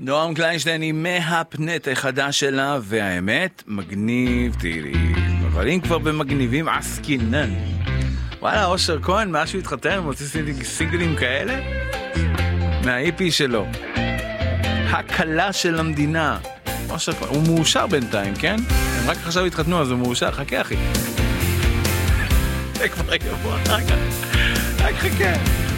נועם קליינשטיין עם מהפנט החדש שלה, והאמת, מגניב תראי. אבל אם כבר במגניבים עסקינן. וואלה, אושר כהן, מאז שהוא התחתן, מוציא סינגלים כאלה? מהאיפי שלו. הקלה של המדינה. אושר כהן, הוא מאושר בינתיים, כן? הם רק עכשיו התחתנו, אז הוא מאושר. חכה, אחי. זה כבר יבוא אחר כך. רק חכה.